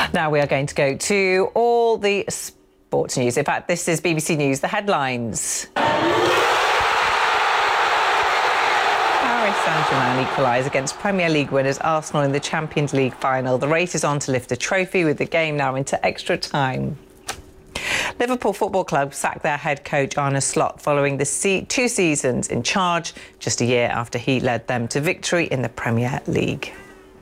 Now we are going to go to all the sports news. In fact, this is BBC News, the headlines. Paris Saint-Germain equalise against Premier League winners Arsenal in the Champions League final. The race is on to lift the trophy, with the game now into extra time. Liverpool Football Club sacked their head coach Arne Slot following the 2 seasons in charge, just a year after he led them to victory in the Premier League.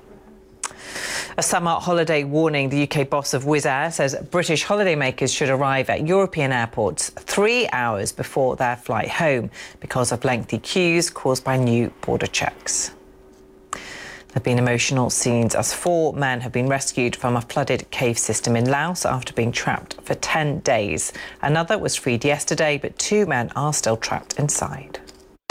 A summer holiday warning. The UK boss of Wizz Air says British holidaymakers should arrive at European airports 3 hours before their flight home because of lengthy queues caused by new border checks. There have been emotional scenes as 4 men have been rescued from a flooded cave system in Laos after being trapped for 10 days. Another was freed yesterday, but 2 men are still trapped inside.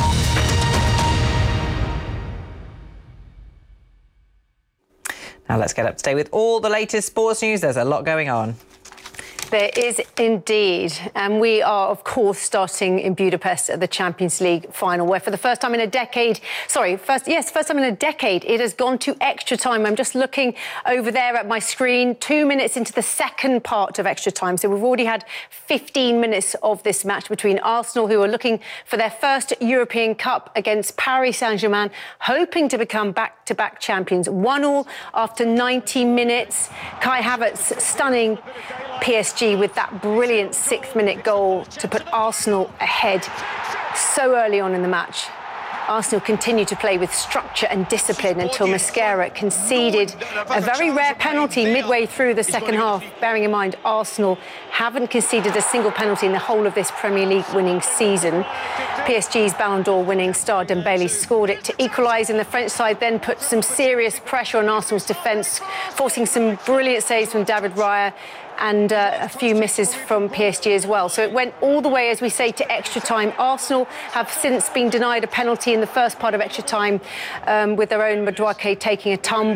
Now let's get up to date with all the latest sports news. There's a lot going on. There is indeed, and we are, of course, starting in Budapest at the Champions League final, where for the first time in a decade, first time in a decade, it has gone to extra time. I'm just looking over there at my screen, 2 minutes into the second part of extra time. So we've already had 15 minutes of this match between Arsenal, who are looking for their first European Cup, against Paris Saint-Germain, hoping to become back-to-back champions. 1-1 after 90 minutes. Kai Havertz stunning PSG with that brilliant 6th-minute goal to put Arsenal ahead so early on in the match. Arsenal continued to play with structure and discipline until Mosquera conceded a very rare penalty midway through the second half. Bearing in mind, Arsenal haven't conceded a single penalty in the whole of this Premier League winning season. PSG's Ballon d'Or winning star Dembele scored it to equalise, and the French side then put some serious pressure on Arsenal's defence, forcing some brilliant saves from David Raya and a few misses from PSG as well. So it went all the way, as we say, to extra time. Arsenal have since been denied a penalty in the first part of extra time, with their own Madueke taking a tumble.